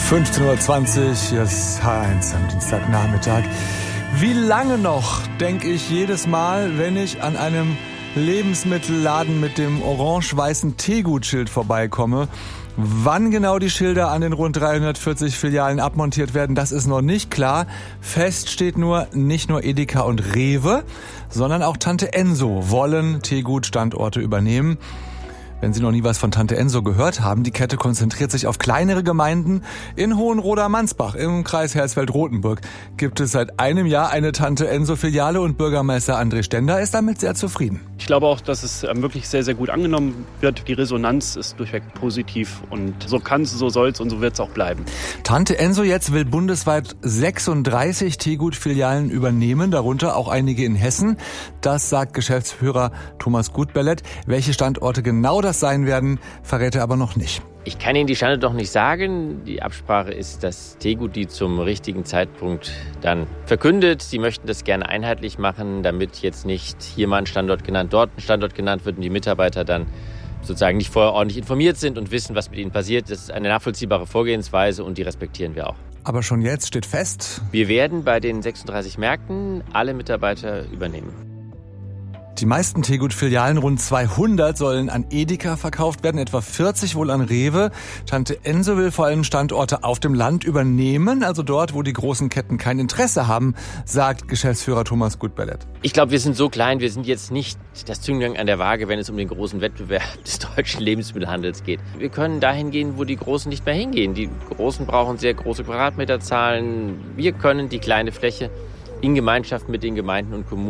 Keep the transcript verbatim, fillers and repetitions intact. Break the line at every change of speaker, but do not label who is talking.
fünfzehn Uhr zwanzig, hier ist H eins am Dienstagnachmittag. Wie lange noch, denke ich jedes Mal, wenn ich an einem Lebensmittelladen mit dem orange-weißen Teegutschild vorbeikomme. Wann genau die Schilder an den rund dreihundertvierzig Filialen abmontiert werden, das ist noch nicht klar. Fest steht nur, nicht nur Edeka und Rewe, sondern auch Tante Enso wollen Teegut-Standorte übernehmen. Wenn Sie noch nie was von Tante Enso gehört haben, die Kette konzentriert sich auf kleinere Gemeinden. In Hohenroda-Mansbach im Kreis Hersfeld-Rotenburg gibt es seit einem Jahr eine Tante Enso-Filiale und Bürgermeister André Stender ist damit sehr zufrieden.
Ich glaube auch, dass es wirklich sehr, sehr gut angenommen wird. Die Resonanz ist durchweg positiv und so kann es, so soll es und so wird es auch bleiben.
Tante Enso jetzt will bundesweit sechsunddreißig Teegut-Filialen übernehmen, darunter auch einige in Hessen. Das sagt Geschäftsführer Thomas Gutbellett. Welche Standorte genau das sein werden, verrät er aber noch nicht.
Ich kann Ihnen die Standorte noch nicht sagen. Die Absprache ist, dass Teegut die zum richtigen Zeitpunkt dann verkündet. Sie möchten das gerne einheitlich machen, damit jetzt nicht hier mal ein Standort genannt, dort ein Standort genannt wird und die Mitarbeiter dann sozusagen nicht vorher ordentlich informiert sind und wissen, was mit ihnen passiert. Das ist eine nachvollziehbare Vorgehensweise und die respektieren wir auch.
Aber schon jetzt steht fest:
Wir werden bei den sechsunddreißig Märkten alle Mitarbeiter übernehmen.
Die meisten Teegut-Filialen, rund zweihundert, sollen an Edeka verkauft werden, etwa vierzig wohl an Rewe. Tante Enso will vor allem Standorte auf dem Land übernehmen, also dort, wo die großen Ketten kein Interesse haben, sagt Geschäftsführer Thomas Gutbellett.
Ich glaube, wir sind so klein, wir sind jetzt nicht das Zünglein an der Waage, wenn es um den großen Wettbewerb des deutschen Lebensmittelhandels geht. Wir können dahin gehen, wo die Großen nicht mehr hingehen. Die Großen brauchen sehr große Quadratmeterzahlen. Wir können die kleine Fläche in Gemeinschaft mit den Gemeinden und Kommunen